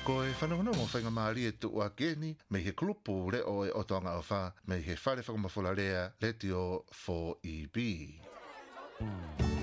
Ko e whanahuna mo whainga maari e tu ua geni me he kulupu le o e otoanga o wha me he whare whakamawhularea le tio 4EB.